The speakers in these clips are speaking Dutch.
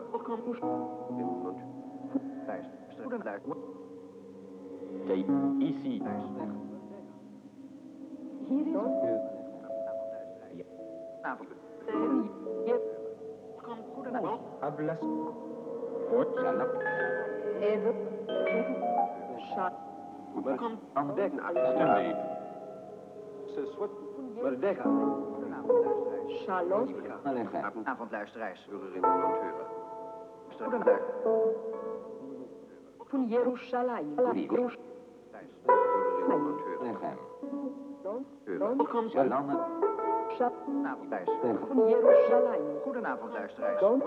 Ici. Hier is Hablas. Salam. even. Ontdekken. Stunde. Merdeka. Shalom. Avond luisteraars. Uren monteuren. Goedendag. Van Jeruzalem. Uren monteuren. Welkom. Shalom. Avond Van Jeruzalem. Goedenavond luisteraars. Welkom.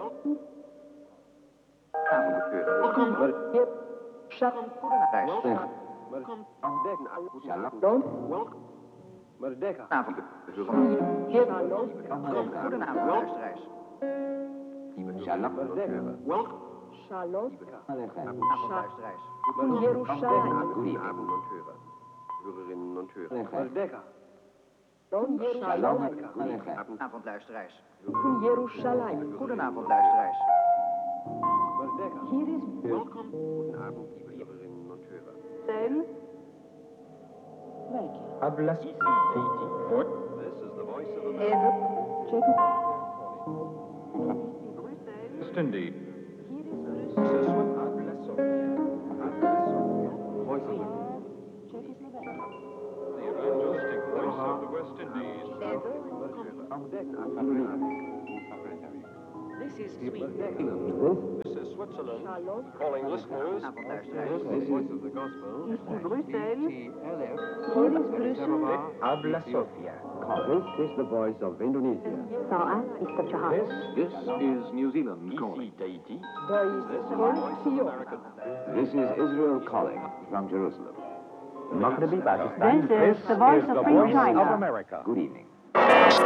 Avond Shalom. Ontdekken. Welkom. Merdeka. Avond. Shalom. Goedenavond luisteraars. Shalom. Shalom. Avond luisteraars. Van Jeruzalem. Goedenavond monteuren. Uren monteuren. Merdeka. Van Jeruzalem. Avond luisteraars. Van Jeruzalem. Goedenavond luisteraars. Hier is Welkom. Goedenavond. Uren monteuren. Zijn. Wijk. Hablas. Ici. Fort. Even. Check it. Stunde. Hier is Brussel. Check it. The evangelistic voice of the West Indies. This is Sweden. This is Switzerland, Shalom. calling listeners. Avond This luisteraars. is the voice of the gospel. Hier is Brussel. Hier is Brussel. Habla Sofia. This is the voice of Indonesia. Sa'a, Mr. Jahan. This is New Zealand calling. Ici Tahiti. Daar is This is the Kol voice of Sion. America. This is Israel calling from Jerusalem. Maghrebi Pakistan. This is the voice of Free China. America. Good evening.